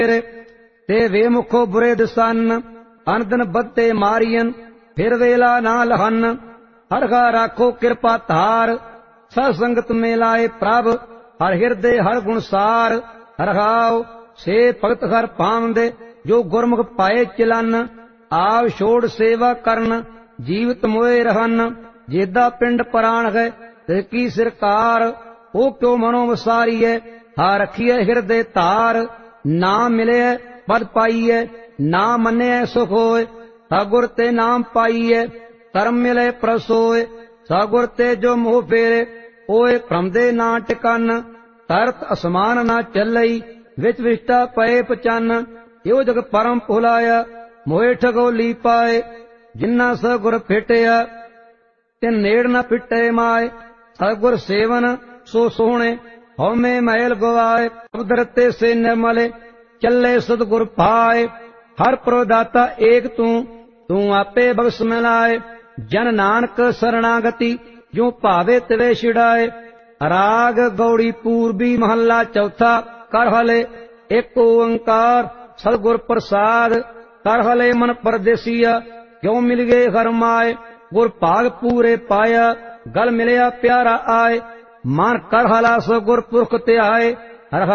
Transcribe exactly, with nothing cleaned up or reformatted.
ते वे मुखो बुरे दिसन, अनदन बदते मारियन, फिर वेला ना लहन। हर का राखो कृपा धार, सत्संगत में लाए प्रभ, हर हृदय हर गुणसार। हर हाव से भगत हर पावंदे, जो गुरमुख पाए चिलन। आव छोड़ सेवा करन, जीवित मोए रहन। जेदा पिंड प्राण है, तिसकी सिरकार। ओ क्यों मनो वसारिय, हा रखिए हृदय तार। ना मिले पद पाइए, ना मने सुख होए। सगुर ते नाम पाइए, धर्म मिले प्रसोए। सगुर ते जो मोह फेरे, ओए भ्रमदे ना टिकन। तरत असमान ना चलई, विच विष्टा पए पचन। यो जग परम भुलाया, मोए ठगो ली पाए। जिन्ना सगुर फिटिया, तिन नेड़ न पिटे माए। सगुर सेवन सो सोहणे, हौमे मैल गवाए। अवधरते से निर्मले, चले सतगुर पाए। हर प्रदाता एक तू, तू आपे बख्श मिलाए। जन नानक शरणागति, जो भावे तिवे छिड़ाए। राग गौड़ी पूर्वी महला चौथा। कर हले एक ओंकार, सतगुर प्रसाद। कर हले मन परदेसिया, क्यों मिल गए हर माए। गुर भाग पूरे पाया, गल मिलिया प्यारा आए। मन कर हला सो गुर पुरख ते आए।